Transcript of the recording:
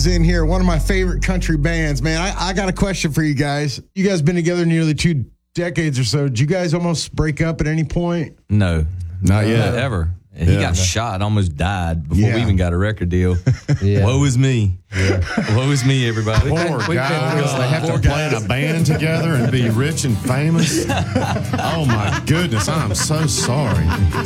is in here. One of my favorite country bands, man. I got a question for you guys. You guys been together nearly 2 decades or so. Did you guys almost break up at any point? No. Not yet. Ever. And he got shot, almost died before we even got a record deal. Yeah. Woe is me. Woe is me, everybody. Poor guys. They have to play in a band together and be rich and famous. Oh, my goodness. I'm so sorry.